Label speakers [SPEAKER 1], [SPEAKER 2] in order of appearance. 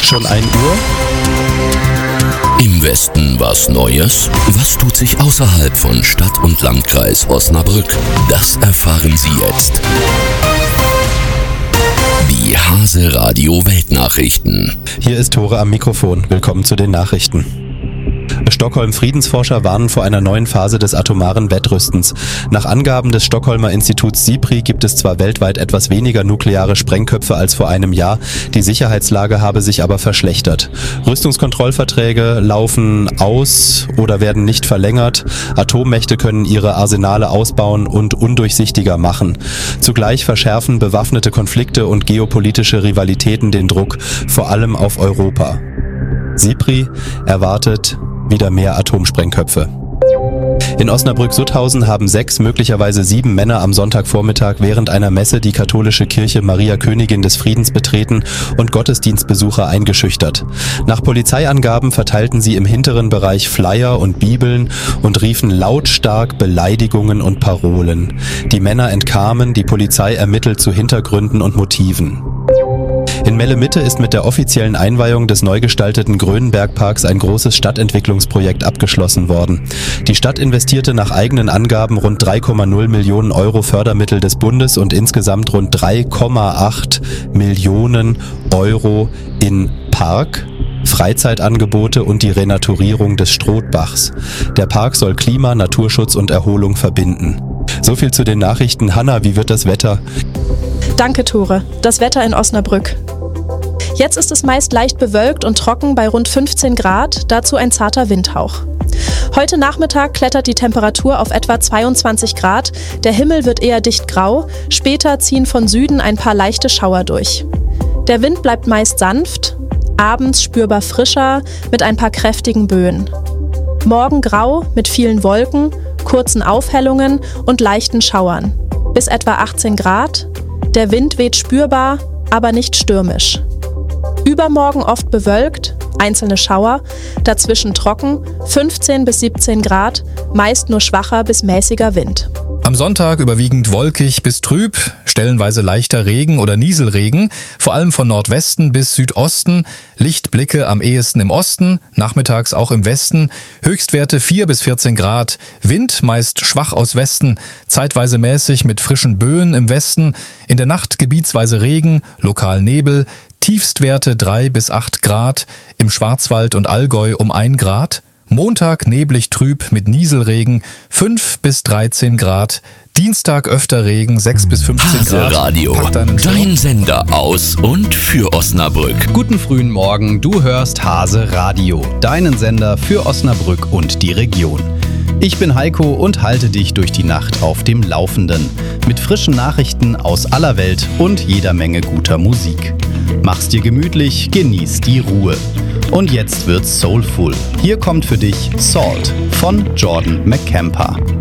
[SPEAKER 1] schon 1 Uhr.
[SPEAKER 2] Im Westen was Neues? Was tut sich außerhalb von Stadt und Landkreis Osnabrück? Das erfahren Sie jetzt. Die Hase Radio Weltnachrichten.
[SPEAKER 1] Hier ist Tore am Mikrofon. Willkommen zu den Nachrichten. Stockholm-Friedensforscher warnen vor einer neuen Phase des atomaren Wettrüstens. Nach Angaben des Stockholmer Instituts SIPRI gibt es zwar weltweit etwas weniger nukleare Sprengköpfe als vor einem Jahr, die Sicherheitslage habe sich aber verschlechtert. Rüstungskontrollverträge laufen aus oder werden nicht verlängert. Atommächte können ihre Arsenale ausbauen und undurchsichtiger machen. Zugleich verschärfen bewaffnete Konflikte und geopolitische Rivalitäten den Druck, vor allem auf Europa. SIPRI erwartet wieder mehr Atomsprengköpfe. In Osnabrück-Sutthausen haben 6, möglicherweise 7 Männer am Sonntagvormittag während einer Messe die katholische Kirche Maria Königin des Friedens betreten und Gottesdienstbesucher eingeschüchtert. Nach Polizeiangaben verteilten sie im hinteren Bereich Flyer und Bibeln und riefen lautstark Beleidigungen und Parolen. Die Männer entkamen, die Polizei ermittelt zu Hintergründen und Motiven. In Melle-Mitte ist mit der offiziellen Einweihung des neu gestalteten Grönenbergparks ein großes Stadtentwicklungsprojekt abgeschlossen worden. Die Stadt investierte nach eigenen Angaben rund 3,0 Millionen Euro Fördermittel des Bundes und insgesamt rund 3,8 Millionen Euro in Park, Freizeitangebote und die Renaturierung des Strothbachs. Der Park soll Klima, Naturschutz und Erholung verbinden. So viel zu den Nachrichten. Hanna, wie wird das Wetter?
[SPEAKER 3] Danke, Tore. Das Wetter in Osnabrück. Jetzt ist es meist leicht bewölkt und trocken bei rund 15 Grad, dazu ein zarter Windhauch. Heute Nachmittag klettert die Temperatur auf etwa 22 Grad, der Himmel wird eher dicht grau, später ziehen von Süden ein paar leichte Schauer durch. Der Wind bleibt meist sanft, abends spürbar frischer mit ein paar kräftigen Böen. Morgen grau mit vielen Wolken, kurzen Aufhellungen und leichten Schauern. Bis etwa 18 Grad, der Wind weht spürbar, aber nicht stürmisch. Übermorgen oft bewölkt, einzelne Schauer, dazwischen trocken, 15 bis 17 Grad, meist nur schwacher bis mäßiger Wind.
[SPEAKER 4] Am Sonntag überwiegend wolkig bis trüb, stellenweise leichter Regen oder Nieselregen, vor allem von Nordwesten bis Südosten, Lichtblicke am ehesten im Osten, nachmittags auch im Westen, Höchstwerte 4 bis 14 Grad, Wind meist schwach aus Westen, zeitweise mäßig mit frischen Böen im Westen, in der Nacht gebietsweise Regen, lokal Nebel, Tiefstwerte 3 bis 8 Grad, im Schwarzwald und Allgäu um 1 Grad, Montag neblig trüb mit Nieselregen 5 bis 13 Grad, Dienstag öfter Regen 6 bis 15 Grad.
[SPEAKER 2] Hase Radio, dein Sender aus und für Osnabrück.
[SPEAKER 5] Guten frühen Morgen, du hörst Hase Radio, deinen Sender für Osnabrück und die Region. Ich bin Heiko und halte dich durch die Nacht auf dem Laufenden. Mit frischen Nachrichten aus aller Welt und jeder Menge guter Musik. Mach's dir gemütlich, genieß die Ruhe. Und jetzt wird's soulful. Hier kommt für dich Salt von Jordan McCampa.